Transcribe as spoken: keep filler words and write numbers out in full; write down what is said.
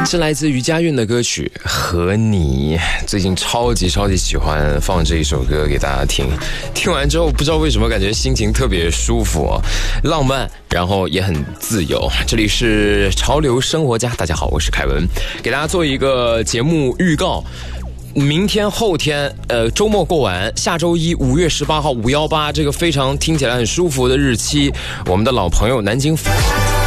是来自于佳韵的歌曲《和你》，最近超级超级喜欢放这一首歌给大家听，听完之后不知道为什么感觉心情特别舒服、哦、浪漫，然后也很自由。这里是潮流生活家，大家好，我是凯文，给大家做一个节目预告。明天后天呃周末过完，下周一五月十八号五一八这个非常听起来很舒服的日期，我们的老朋友南京